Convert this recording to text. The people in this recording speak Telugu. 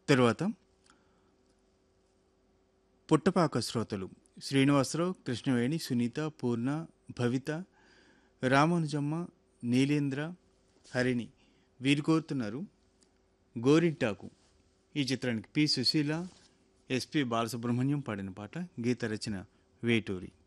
తరువాత పుట్టపాక శ్రోతలు శ్రీనివాసరావు, కృష్ణవేణి, సునీత, పూర్ణ, భవిత, రామానుజమ్మ, నీలేంద్ర, హరిణి వీరు కోరుతున్నారు గోరింటాకు. ఈ చిత్రానికి పి సుశీల, ఎస్పి బాలసుబ్రహ్మణ్యం పాడిన పాట. గీత రచన వేటూరి.